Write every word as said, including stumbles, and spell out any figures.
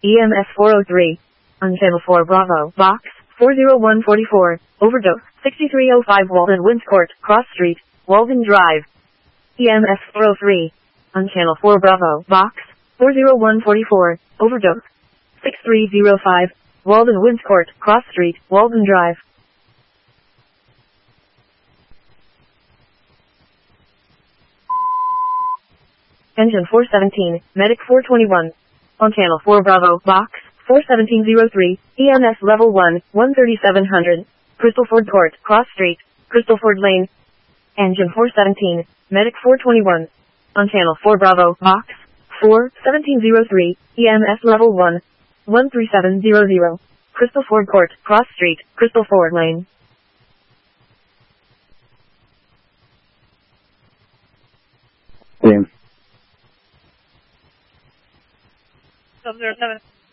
E M S four oh three. On channel four Bravo, box four oh one forty-four, overdose, sixty-three oh five Walden Winds Court, Cross Street, Walden Drive. E M S four oh three. On channel four Bravo, box four oh one forty-four, overdose, sixty-three oh five, Walden Winds Court, Cross Street, Walden Drive. Engine four seventeen, Medic four twenty-one. On channel four Bravo, box four seventeen oh three, E M S level one, one thirty-seven hundred, Crystalford Court, Cross Street, Crystalford Lane. Engine four seventeen, Medic four twenty-one. On channel four Bravo, box four seventeen oh three, E M S level one, one three seven hundred, Crystalford Court, Cross Street, Crystalford Lane. James. seven zero seven.